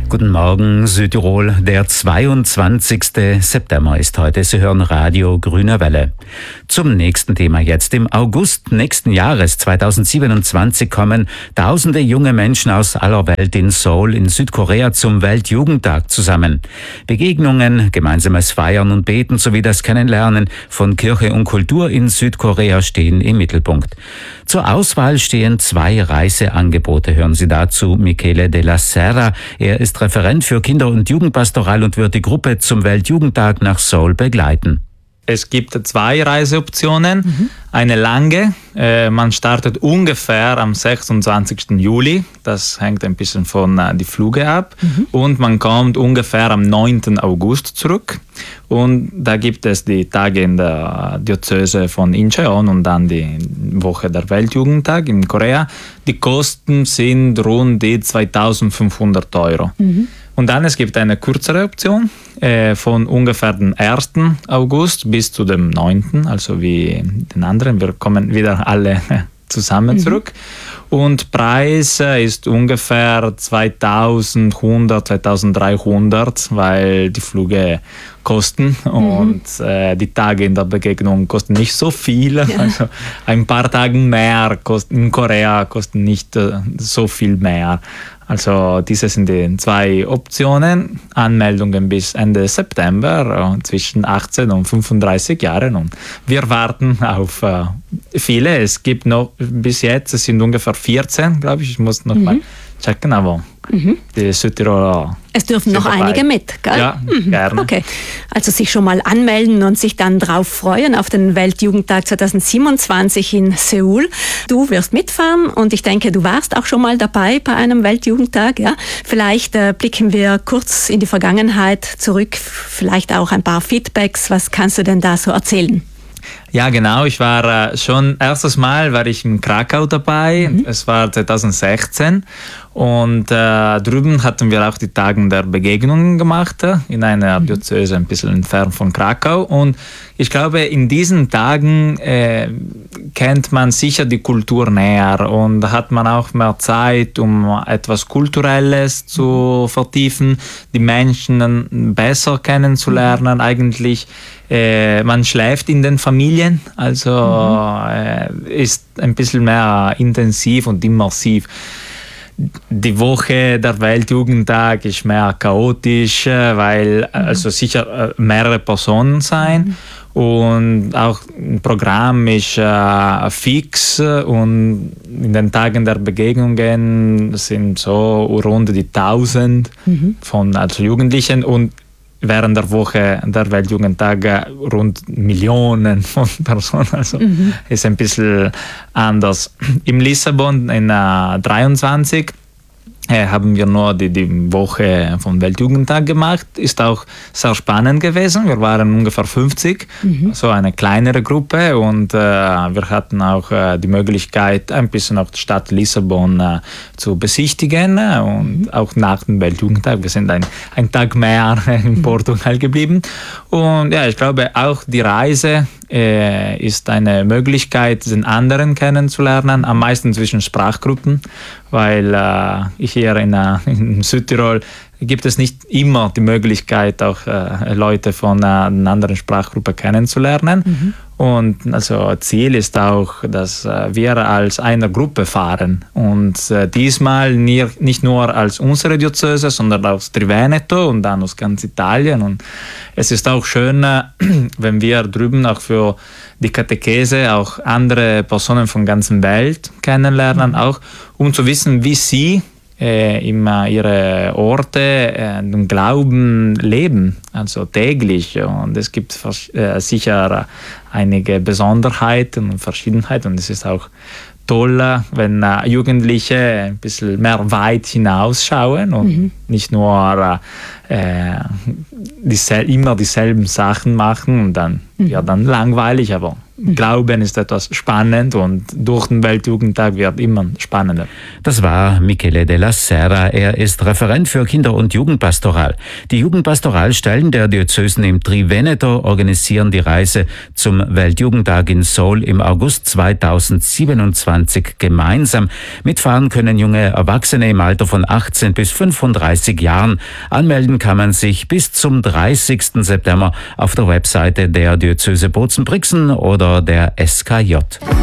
Guten Morgen, Südtirol. Der 22. September ist heute. Sie hören Radio Grüne Welle. Zum nächsten Thema jetzt. Im August nächsten Jahres, 2027, kommen tausende junge Menschen aus aller Welt in Seoul in Südkorea zum Weltjugendtag zusammen. Begegnungen, gemeinsames Feiern und Beten sowie das Kennenlernen von Kirche und Kultur in Südkorea stehen im Mittelpunkt. Zur Auswahl stehen 2 Reiseangebote. Hören Sie dazu Michele Della Serra. Er ist Referent für Kinder- und Jugendpastoral und wird die Gruppe zum Weltjugendtag nach Seoul begleiten. Es gibt 2 Reiseoptionen. Eine lange, man startet ungefähr am 26. Juli, das hängt ein bisschen von die Flüge ab, und man kommt ungefähr am 9. August zurück. Und da gibt es die Tage in der Diözese von Incheon und dann die Woche der Weltjugendtag in Korea. Die Kosten sind rund die 2.500 €. Und dann es gibt eine kürzere Option von ungefähr dem 1. August bis zu dem 9., also wie den anderen. Wir kommen wieder alle zusammen zurück. Und Preis ist ungefähr 2.100, 2.300, weil die Flüge kosten und die Tage in der Begegnung kosten nicht so viel. Ja. Also ein paar Tage mehr in Korea kosten nicht so viel mehr. Also diese sind die 2 Optionen. Anmeldungen bis Ende September zwischen 18 und 35 Jahren. Und wir warten auf viele. Es gibt noch bis jetzt, es sind ungefähr 14, glaube ich. Ich muss noch mal checken, aber die Südtiroler. Es dürfen noch einige mit, gell? Ja, gerne. Okay, also sich schon mal anmelden und sich dann drauf freuen auf den Weltjugendtag 2027 in Seoul. Du wirst mitfahren und ich denke, du warst auch schon mal dabei bei einem Weltjugendtag. Ja? Vielleicht blicken wir kurz in die Vergangenheit zurück, vielleicht auch ein paar Feedbacks. Was kannst du denn da so erzählen? Ja, genau. Ich war schon erstes Mal war ich in Krakau dabei. Es war 2016 und drüben hatten wir auch die Tage der Begegnungen gemacht in einer Diözese ein bisschen entfernt von Krakau. Und ich glaube, in diesen Tagen kennt man sicher die Kultur näher und da hat man auch mehr Zeit, um etwas Kulturelles zu vertiefen, die Menschen besser kennenzulernen. Eigentlich man schläft in den Familien, also ist ein bisschen mehr intensiv und immersiv. Die Woche der Weltjugendtag ist mehr chaotisch, weil also sicher mehrere Personen sein und auch ein Programm ist fix und in den Tagen der Begegnungen sind so rund die 1000 von also Jugendlichen und während der Woche der Weltjugendtage rund Millionen von Personen. Also ist ein bisschen anders. Im Lissabon in 23 haben wir nur die Woche vom Weltjugendtag gemacht. Ist auch sehr spannend gewesen. Wir waren ungefähr 50, so eine kleinere Gruppe und wir hatten auch die Möglichkeit, ein bisschen auch die Stadt Lissabon zu besichtigen und auch nach dem Weltjugendtag. Wir sind ein Tag mehr in Portugal geblieben und ja, ich glaube auch die Reise ist eine Möglichkeit, den anderen kennenzulernen, am meisten zwischen Sprachgruppen, weil hier in Südtirol gibt es nicht immer die Möglichkeit, auch Leute von einer anderen Sprachgruppe kennenzulernen. Und also Ziel ist auch, dass wir als eine Gruppe fahren und diesmal nicht nur als unsere Diözese, sondern aus Triveneto und dann aus ganz Italien. Und es ist auch schön, wenn wir drüben auch für die Katechese auch andere Personen von der ganzen Welt kennenlernen, auch um zu wissen, wie sie ihre Orte den Glauben leben, also täglich. Und es gibt sicher einige Besonderheiten und Verschiedenheiten. Und es ist auch toll, wenn Jugendliche ein bisschen mehr weit hinausschauen und nicht nur immer dieselben Sachen machen und dann, dann langweilig, aber Glauben ist etwas spannend und durch den Weltjugendtag wird immer spannender. Das war Michele Della Serra. Er ist Referent für Kinder- und Jugendpastoral. Die Jugendpastoralstellen der Diözesen im Triveneto organisieren die Reise zum Weltjugendtag in Seoul im August 2027 gemeinsam. Mitfahren können junge Erwachsene im Alter von 18 bis 35 Jahren. Anmelden kann man sich bis zum 30. September auf der Webseite der Diözese Bozen-Brixen oder der SKJ.